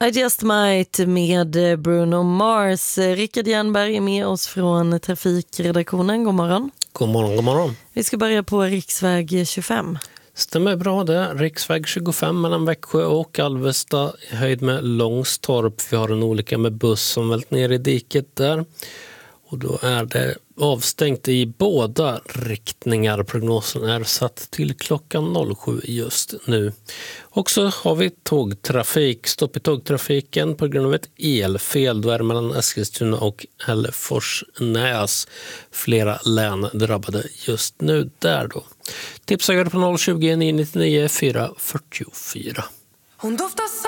I Just Might med Bruno Mars. Rickard Jernberg är med oss från trafikredaktionen. God morgon. God morgon, god morgon. Vi ska börja på riksväg 25. Stämmer bra det. Riksväg 25 mellan Växjö och Alvesta i höjd med Långstorp. Vi har en olycka med buss som vält ner i diket där. Och då är det avstängt i båda riktningar. Prognosen är satt till klockan 07 just nu. Och så har vi tågtrafik. Stopp i tågtrafiken på grund av ett elfel. Då är det mellan Eskilstuna och Hälleforsnäs. Flera län drabbade just nu där då. Tipsa gör på 020 999 444.